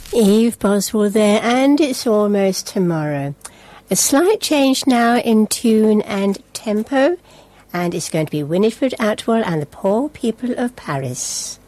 Eve Boswell there, and it's almost tomorrow. A slight change now in tune and tempo, and it's going to be Winifred Atwell and the Poor People of Paris.